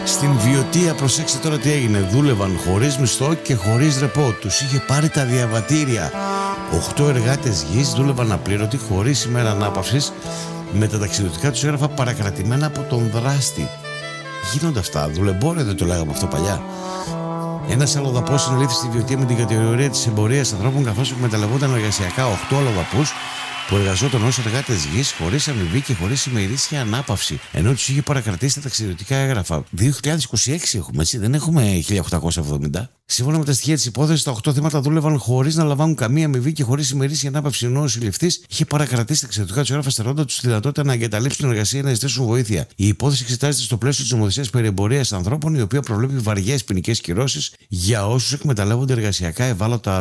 Στην Βιωτία, προσέξτε τώρα τι έγινε. Δούλευαν χωρίς μισθό και χωρίς ρεπό. Τους είχε πάρει τα διαβατήρια. 8 εργάτες γης δούλευαν απλήρωτοι, χωρίς ημέρα ανάπαυσης, με τα ταξιδιωτικά τους έγγραφα παρακρατημένα από τον δράστη. Γίνονται αυτά. Δουλεμπόρια δεν το λέγαμε αυτό παλιά. Ένας αλλοδαπός συνελήφθη στη Βιωτία με την κατηγορία της εμπορίας ανθρώπων, καθώς εκμεταλλευόταν εργασιακά 8 αλλοδαπούς που εργαζόταν ως εργάτες γης, χωρίς αμοιβή και χωρίς ημερήσια ανάπαυση, ενώ τους είχε παρακρατήσει τα ταξιδιωτικά έγγραφα. 2026 έχουμε, έτσι, δεν έχουμε 1870. Σύμφωνα με τα στοιχεία της υπόθεσης, τα 8 θύματα δούλευαν χωρίς να λαμβάνουν καμία αμοιβή και χωρίς ημερήσια ανάπαυση, ενώ ο συλληφθής είχε παρακρατήσει τα ταξιδιωτικά του έγγραφα, στερώντας τους τη δυνατότητα να εγκαταλείψουν την εργασία ή να ζητήσουν βοήθεια. Η υπόθεση εξετάζεται στο πλαίσιο της νομοθεσίας περί εμπορίας ανθρώπων, η οποία προβλέπει βαριές ποινικές κυρώσεις για όσους εκμεταλλεύονται εργασιακά ευάλωτα